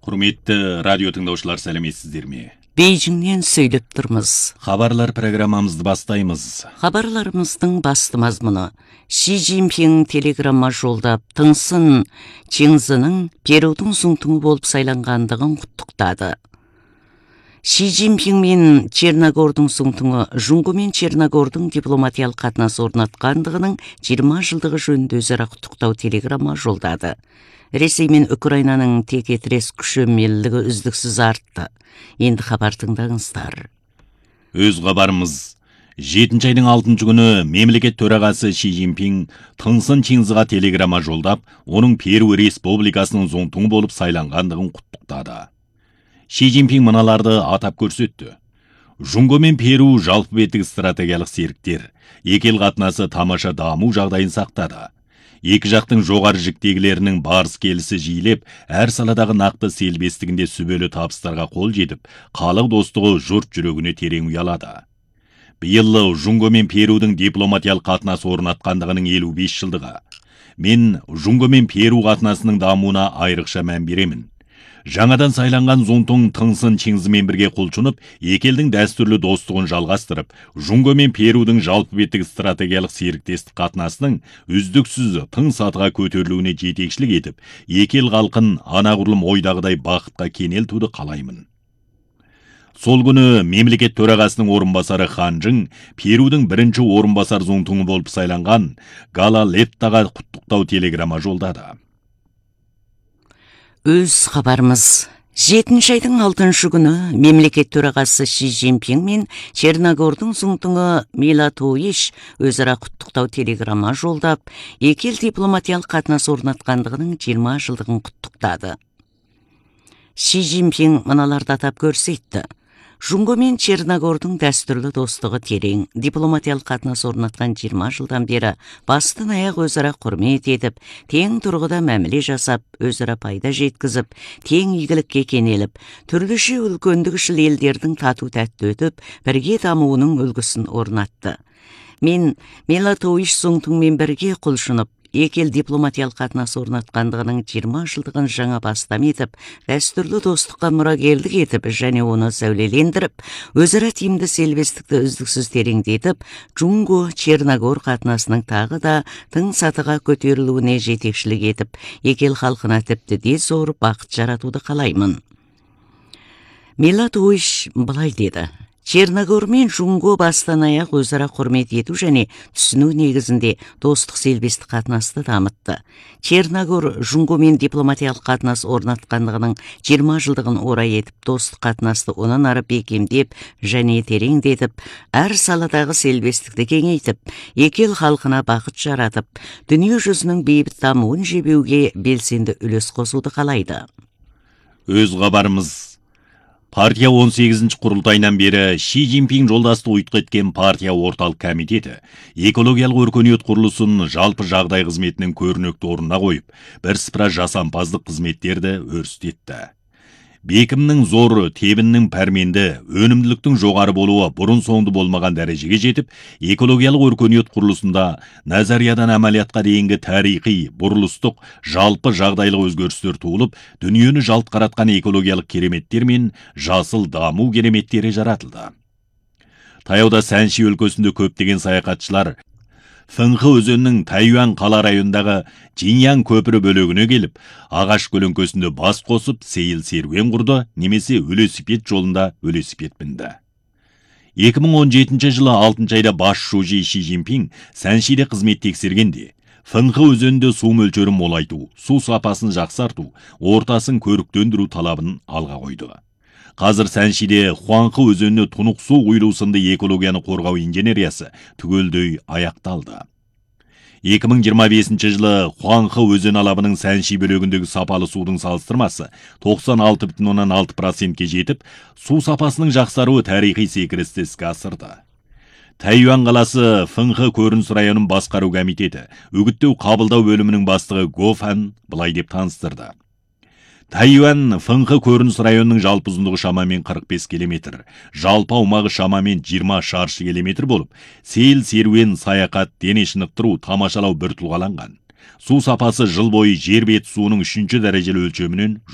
Құрметті радио тыңдаушылар, сәлеметсіздер ме? Бейжіңнен сөйлеп тұрмыз. Хабарлар программамызды бастаймыз. Хабарларымыздың басты мазмұны: Ши Цзиньпин телеграмма жолдап, Тыңсын Чинзінің Перудің зұңтыңы болып сайланғандығын құттықтады. Ши Цзиньпин мен Черногордың зұңтыңы Жұңго мен Черногордың дипломатиялық қатынас орнатқандығының 20 жылдығы жөнінде өзара құттықтау телеграмма жолдады. Ресей мен Украинаның текетірес күші-мелілігі үздіксіз артты. Енді хабар тыңдаңыздар. Өз хабарымыз. 7 айдың 6 күні мемлекет төрағасы Ши Цзиньпин Тыңсын Чинзыға телеграмма жолдап, оның Перу Республикасының зұңтыңы болып сайланғандығын құттықтады. Ши Цзиньпин мыналарды атап көрсетті. Жұңго мен Перу жалпы беттік стратегиялық серіктер. Екі ел қатынасы тамаша даму жағдайын сақтады. Екі жақтың жоғары жіктегілерінің барыс келісі жиілеп, әр саладағы нақты селбестігінде сүбелі табыстарға қол жетіп, халық достығы жұрт жүрегіне терең ұялады. Биыл Жұңго мен Перудің дипломатиялық қатынас орнатқандығының 55 жылдығы. Мен Жұңго мен Перу қатынасының дамуына айрықша мән беремін. Жаңадан сайланған зұңтың Тыңсын Чинзімен бірге құлшынып, екі елдің дәстүрлі достығын жалғастырып, Жұңго мен Перудің жалпы беттік стратегиялық серіктестік қатынасының үздіксіз тың сатыға көтерілуіне жетекшілік етіп, екі ел халқын анағұрлым ойдағыдай бақытқа кенелтуді қалаймын. Сол күні мемлекет төрағасының орынбасары Ханжың Перудің бірінші орынбасар зұңтыңы болып сайланған Гала Леттаға құттықтау телеграмма жолдады. Өз хабарымыз. 7 айдың 6 күні мемлекет төрағасы Ши Цзиньпин мен Черногордың зұңтыңы Милатоиш өзара құттықтау телеграмма жолдап, екі ел дипломатиялық қатынас орнатқандығының 20 жылдығын құттықтады. Ши Цзиньпин мыналарды атап көрсетті. Жұңго мен Черногордың дәстүрлі достығы терең, дипломатиялық қатынас орнатқан 20 жылдан бері бастан аяқ өзара құрмет етіп, тең тұрғыда мәміле жасап, өзара пайда жеткізіп, тең игілікке кенеліп, түрліше үлкендігішіл елдердің тату тәтті өтіп, бірге дамуының үлгісін орнатты. Мен Милатоиш зұңтыңмен бірге құлшынып, екі ел дипломатиялық қатынас орнатқандығының 20 жылдығын жаңа бастам етіп, дәстүрлі достыққа мұрагерлік етіп және оны сәулелендіріп, өзара тиімді селбестікті үздіксіз тереңдетіп, Жұңго Черногор қатынасының тағы да тың сатыға көтерілуіне жетекшілік етіп, екі ел халқына тіпті де зор бақыт жаратуды қалаймын. Милатоиш былай деді: Черногор мен Жұңго бастан аяқ өзара құрмет ету және түсіну негізінде достық селбестік қатынасты дамытты. Черногор Жұңго мен дипломатиялық қатынас орнатқандығының 20 жылдығын орай етіп, достық қатынасты онан ары бекемдеп және тереңдетіп, әр саладағы селбестікті кеңейтіп, екі ел халқына бақыт жаратып, дүние жүзінің бейбіт дамуын жебеуге белсенді үлес қосуды қалайды. Өз хабарымыз. Партия 18-ші құрылтайынан бері Ши Цзиньпин жолдасты ұйытқы еткен партия орталық комитеті экологиялық өркениет құрылысын жалпы жағдай қызметінің көрнекті орнына қойып, бірсыпыра жасампаздық қызметтерді өрістетті. Бекімнің зоры, тебіннің пәрменді, өнімділіктің жоғары болуы бұрын соңды болмаған дәрежеге жетіп, экологиялық өркениет құрылысында назариядан әмәлиятқа дейінгі тарихи, бұрылыстық, жалпы жағдайлық өзгерістер туылып, дүниені жалт қаратқан экологиялық кереметтер мен жасыл даму кереметтері жаратылды. Таяуда Сәнши өлкесінде көптеген саяхатшылар Фыңхы өзенінің Тайюан қала районындағы Жиньян көпірі бөлігіне келіп, ағаш көлеңкесінде бас қосып, сейіл серуен құрды, немесе велосипед жолында велосипед мінді. 2017 жылы 6 айда бас шужи Ши Цзиньпин Сәншиде қызмет тексергенде, Фыңхы өзенінде су мөлшерін молайту, су сапасын жақсарту, ортасын көріктендіру талабын алға қойды. Қазір Сәншиде Хуаңхы өзеніне тұнық су құйылу сынды экологияны қорғау инженериясы түгелдей аяқталды. 2025 жылы Хуаңхы өзен алабының Сәнши бөлігіндегі сапалы судың салыстырмасы 96,6%-ке жетіп, су сапасының жақсаруы тарихи секірісті іске асырды. Тайюан қаласы Фыңхы көрініс районын басқару комитеті үгіттеу қабылдау бөлімінің бастығы Гофан былай деп таныстырды. Тайюан Фыңхы көрініс районының жалпы ұзындығы шамамен 45 км, жалпы аумағы шамамен 20 шаршы километр болып, сейіл серуен, саяхат, дене шынықтыру, тамашалау бір тұлғаланған. Су сапасы жыл бойы жер беті суының 3-ші дәрежелі өлшемінен